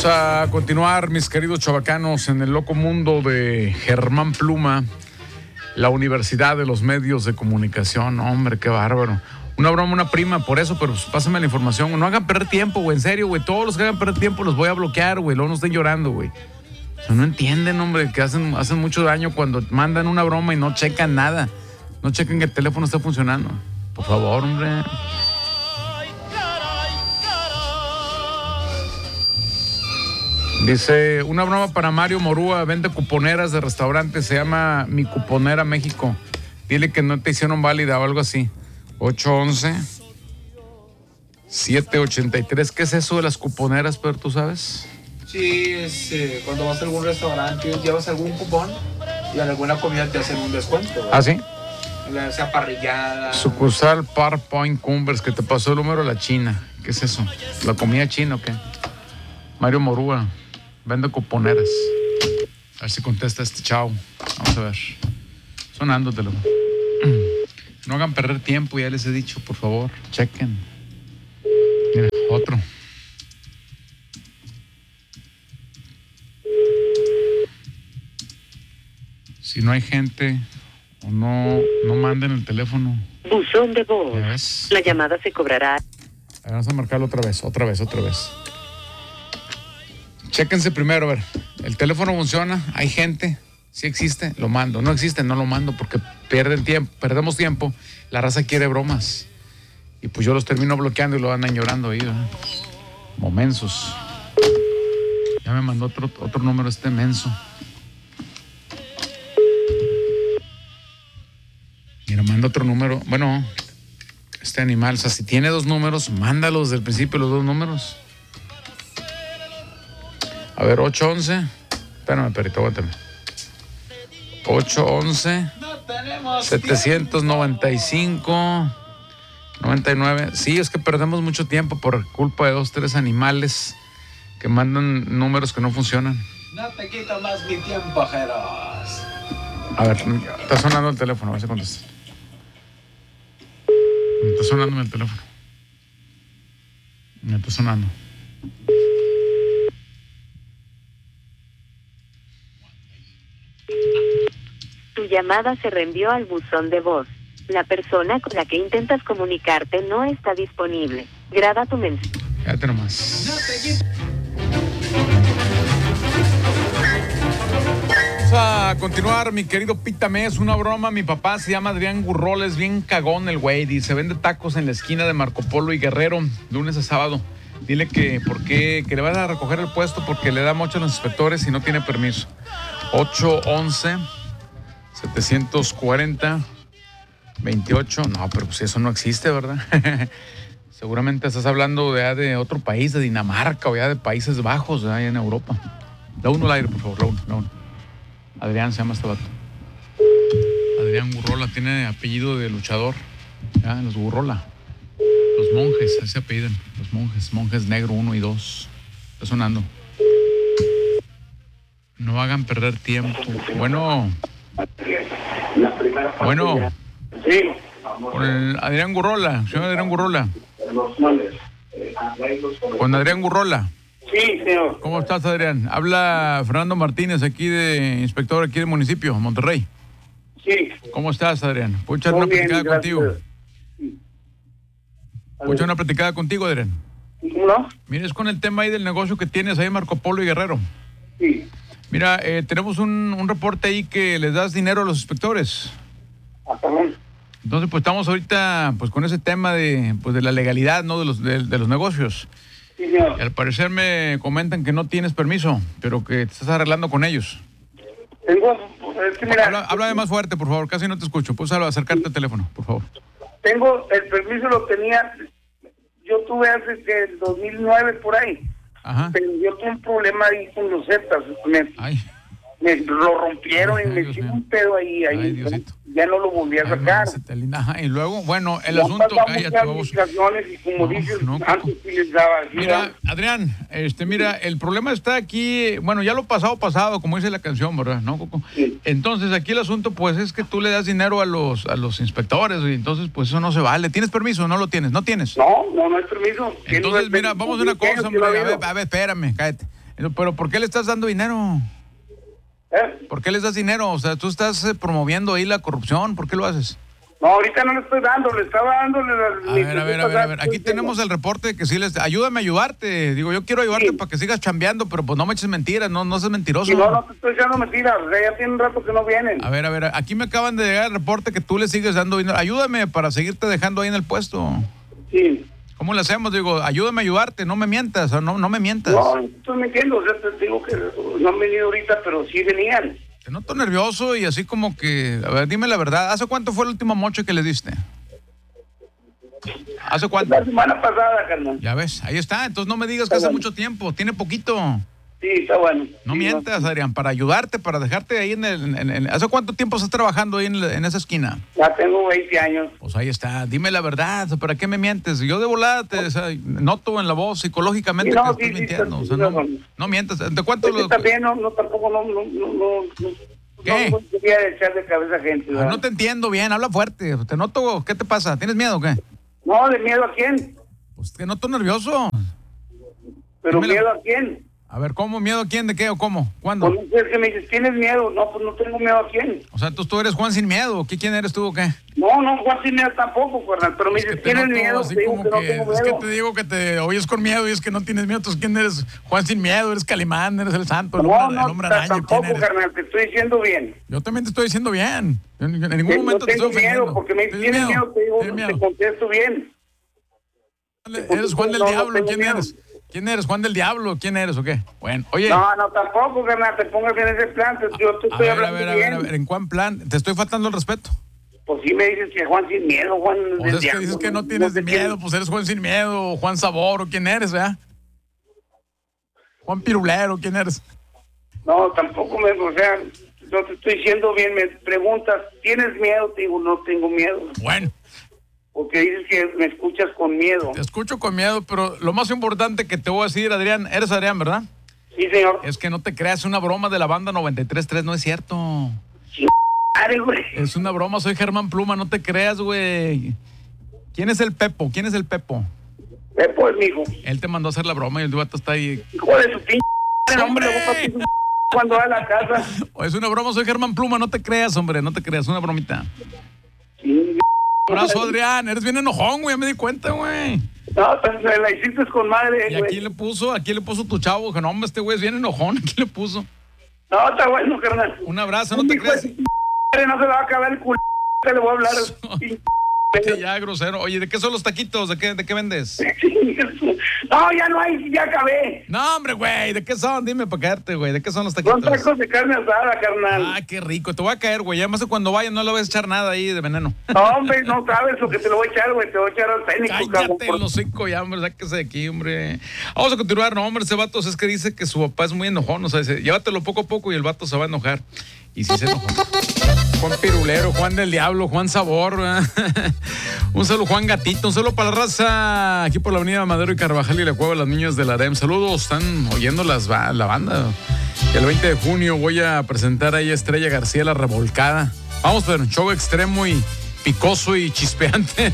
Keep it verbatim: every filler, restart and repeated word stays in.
Vamos a continuar, mis queridos chavacanos, en el loco mundo de Germán Pluma, la Universidad de los Medios de Comunicación. Hombre, qué bárbaro. Una broma, una prima, por eso, pero pues, pásame la información. No hagan perder tiempo, güey, en serio, güey. Todos los que hagan perder tiempo los voy a bloquear, güey. Luego no estén llorando, güey. O sea, no entienden, hombre, que hacen, hacen mucho daño cuando mandan una broma y no checan nada. No chequen que el teléfono está funcionando. Por favor, hombre. Dice, una broma para Mario Morúa, vende cuponeras de restaurantes, se llama Mi Cuponera México. Dile que no te hicieron válida o algo así. ocho once, siete ochenta y tres. ¿Qué es eso de las cuponeras, Pedro, tú sabes? Sí, es eh, cuando vas a algún restaurante, llevas algún cupón y en alguna comida te hacen un descuento, ¿verdad? ¿Ah, sí? La sea parrillada. Sucursal PowerPoint Cumbres, que te pasó el número de la China. ¿Qué es eso? ¿La comida china o qué? Mario Morúa, vende cuponeras. A ver si contesta este chavo. Vamos a ver. Sonándotelo. No hagan perder tiempo, ya les he dicho, por favor. Chequen. Mira, otro. Si no hay gente o no, no manden el teléfono. Buzón de voz. La llamada se cobrará. A ver, vamos a marcarlo otra vez, otra vez, otra vez. Chéquense primero, a ver. El teléfono funciona, hay gente, sí existe, lo mando. No existe, no lo mando porque pierden tiempo, perdemos tiempo. La raza quiere bromas. Y pues yo los termino bloqueando y lo andan llorando ahí, ¿verdad? Momensos. Ya me mandó otro, otro número este menso. Mira, manda otro número. Bueno, este animal, o sea, si tiene dos números, mándalos desde el principio los dos números. A ver, ocho once. Espérame, perrito, aguántame. ocho once, setecientos noventa y cinco, noventa y nueve. Sí, es que perdemos mucho tiempo por culpa de dos, tres animales que mandan números que no funcionan. No te quito más mi tiempo, Jeros. A ver, está sonando el teléfono, a ver si contesta. Me está sonando el teléfono. Me está sonando. Tu llamada se reenvió al buzón de voz. La persona con la que intentas comunicarte no está disponible. Graba tu mensaje. Quédate nomás. No te quito. Vamos a continuar, mi querido Pítame. Es una broma. Mi papá se llama Adrián Gurrola, es bien cagón el güey. Dice, vende tacos en la esquina de Marco Polo y Guerrero, lunes a sábado. Dile que, ¿por qué? Que le van a recoger el puesto porque le da mucho a los inspectores y no tiene permiso. ocho once, setecientos cuarenta, veintiocho. No, pero pues eso no existe, ¿verdad? Seguramente estás hablando de, de otro país, de Dinamarca o ya de Países Bajos, ¿verdad? Allá en Europa. Da uno al aire, por favor, Raúl. Da uno. Adrián se llama este vato. Adrián Gurrola, tiene apellido de luchador. Ya, los Gurrola. Los monjes, así se apellidan. Los monjes, monjes negro uno y dos. Está sonando. No hagan perder tiempo. Bueno. Bueno. Sí. Con el Adrián Gurrola, señor Adrián Gurrola. Con Adrián Gurrola. Sí, señor. ¿Cómo estás, Adrián? Habla Fernando Martínez, aquí de inspector aquí del municipio, Monterrey. Sí. ¿Cómo estás, Adrián? ¿Puedo echar Muy una bien, platicada gracias. contigo? Sí. ¿Puedo echar una platicada contigo, Adrián? ¿Cómo no? Mira, es con el tema ahí del negocio que tienes ahí en Marco Polo y Guerrero. Sí. Mira, eh, tenemos un, un reporte ahí que les das dinero a los inspectores. Ah, perdón. Entonces, pues estamos ahorita pues con ese tema de, pues, de la legalidad, ¿no? De los, de, de los negocios. Sí, señor. Y al parecer me comentan que no tienes permiso, pero que te estás arreglando con ellos. Tengo, es que mira, Habla, habla de más fuerte, por favor, casi no te escucho. Puedes acercarte al teléfono, por favor. tengo, el permiso lo tenía, yo tuve hace que el dos mil nueve por ahí. Ajá. Pero yo tuve un problema ahí con los Zetas. Me, Ay, me lo rompieron Ay, y me Dios hicieron mío. un pedo ahí. ahí Ay, Diosito. Ya no lo volví a ay, sacar. mamacita linda. Ajá, y luego, bueno, el Ya asunto... pasamos Cállate, muchas baboso. administraciones y como No, dices, no, antes sí les daba así, Mira, ¿verdad? Adrián, este, mira, el problema está aquí, bueno, ya lo pasado, pasado, como dice la canción, ¿verdad? ¿No, Coco? Sí. Entonces, aquí el asunto, pues, es que tú le das dinero a los, a los inspectores, y entonces, pues, eso no se vale. ¿Tienes permiso o no lo tienes? ¿No tienes? No, no, no hay permiso. Entonces, mira, vamos a una cosa, hombre, a ver, a ver, espérame, cállate. Pero ¿por qué le estás dando dinero? ¿Eh? ¿Por qué les das dinero? O sea, tú estás eh, promoviendo ahí la corrupción. ¿Por qué lo haces? No, ahorita no le estoy dando, le estaba dando... A ver, a ver, a ver, a ver. Aquí tenemos el reporte de que sí les... Ayúdame a ayudarte. Digo, yo quiero ayudarte Sí. para que sigas chambeando, pero pues no me eches mentiras, no, no seas mentiroso. Y no, no te estoy echando mentiras, o sea, ya tiene un rato que no vienen. A ver, a ver, aquí me acaban de llegar el reporte que tú le sigues dando dinero. Ayúdame para seguirte dejando ahí en el puesto. Sí. ¿Cómo le hacemos? Digo, ayúdame a ayudarte, no me mientas, o no, no me mientas. No, estoy mintiendo, o sea, te digo que no han venido ahorita, pero sí venían. Te noto nervioso y así como que... A ver, dime la verdad. ¿Hace cuánto fue el último moche que le diste? ¿Hace cuánto? La semana pasada, carnal. Ya ves, ahí está. Entonces no me digas que Está hace bueno. mucho tiempo. Tiene poquito. Sí, está bueno. No Sí, mientas, Adrián, para ayudarte, para dejarte ahí en el... en- en- ¿Hace cuánto tiempo estás trabajando ahí en, la- en esa esquina? Ya tengo veinte años. Pues ahí está. Dime la verdad. ¿Para qué me mientes? Yo de volada te o sea, noto en la voz psicológicamente Sí, no, que sí, estás sí, mintiendo. sí, O sea, sí, no, no. no mientas. ¿De cuánto Es que lo...? también no, no, tampoco no, no, no, no, no, ¿Qué? no quería echar de cabeza a gente. Ah, ¿verdad? no te entiendo bien. Habla fuerte. Te noto... ¿Qué te pasa? ¿Tienes miedo o qué? No, ¿de miedo a quién? Pues te noto nervioso. ¿Pero Dímelo. miedo a quién? A ver, ¿cómo? ¿Miedo a quién? ¿De qué o cómo? ¿Cuándo? Pues no sé, es que me dices, ¿tienes miedo? No, pues no tengo miedo a quién. O sea, entonces tú eres Juan sin miedo. ¿Qué, ¿Quién eres tú o qué? No, no, Juan sin miedo tampoco, carnal. Pero me Es que dices, te ¿tienes noto miedo? así Te digo como que no que- tengo es que miedo. te digo que te oyes con miedo y es que no tienes miedo. Entonces, ¿quién eres? Juan sin miedo, eres Calimán, eres el santo, el No, hombre, no, el hombre ta- araña. ¿Quién tampoco, eres? carnal, te estoy diciendo bien. Yo también te estoy diciendo bien. En, en ningún Que momento no te tengo estoy ofendiendo. miedo, porque me dices, ¿Tienes ¿tienes miedo? Te digo, ¿Tienes te miedo? contesto bien. ¿Eres Juan del No, no Diablo? tengo ¿Quién miedo. eres? ¿Quién eres? ¿Juan del Diablo? ¿Quién eres o qué? Bueno, oye. No, no, tampoco, carnal, te pongas en ese plan. te- Yo te A estoy ver, a hablando ver, a bien. ver, a ver, ¿en cuál plan? Te estoy faltando el respeto. Pues sí me dices que Juan sin miedo, Juan O sea, del es que diablo, dices que no tienes sé de quién. miedo, pues eres Juan sin miedo, o Juan Sabor, o quién eres, ¿verdad? Juan Pirulero, ¿quién eres? No, tampoco me, o sea, yo te estoy diciendo bien, me preguntas, ¿tienes miedo? Te digo, no tengo miedo. Bueno, Porque dices que me escuchas con miedo. te escucho con miedo, pero lo más importante que te voy a decir, Adrián, eres Adrián, ¿verdad? Sí, señor. Es que no te creas, una broma de la banda noventa y tres tres, no es cierto. Madre, güey. Es una broma, soy Germán Pluma, no te creas, güey. ¿Quién es el Pepo? ¿Quién es el Pepo? Eh, pues, mijo, Él te mandó a hacer la broma y el vato está ahí. hijo de su pinche madre, hombre, ¡Hombre! le voy a partir su cuando va a la casa. Es una broma, soy Germán Pluma, no te creas, hombre, no te creas, una bromita. Sí, Abrazo, Adrián, eres bien enojón, güey, ya me di cuenta, güey. no, pues, me la hiciste con madre, Y güey. aquí le puso, aquí le puso tu chavo, que no, hombre, este güey es bien enojón, aquí le puso. No, está bueno, carnal. Un abrazo, no te Hijo de creas. su madre, no se le va a acabar el culo. Te le voy a hablar. Que ya, grosero. Oye, ¿de qué son los taquitos? ¿De qué, de qué vendes? No, ya no hay, ya acabé. No, hombre, güey, ¿de qué son? Dime para caerte, güey, ¿de qué son los Son taquitos? tacos de carne asada, carnal. Ah, qué rico, te voy a caer, güey, además cuando vayan no le vas a echar nada ahí de veneno. No, hombre, no sabes lo que te lo voy a echar, güey. Te voy a echar al técnico, cabrón. Cállate los cinco ya, hombre, sáquese de aquí, hombre. Vamos a continuar, no, hombre, ese vato es que dice que su papá es muy enojón, o sea, dice, llévatelo poco a poco y el vato se va a enojar. Y sí se enojó. Juan Pirulero, Juan del Diablo, Juan Sabor, ¿verdad? Un saludo, Juan Gatito, un saludo para la raza aquí por la avenida Madero y Carvajal y la Cueva de las Niñas de la AREM. Saludos, están oyendo las, ba- la banda. Y el veinte de junio voy a presentar ahí a Estrella García La Revolcada. Vamos, pero un show extremo y picoso y chispeante.